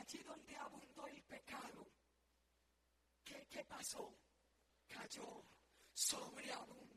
allí donde abundó el pecado, ¿qué pasó? Cayó sobreabundante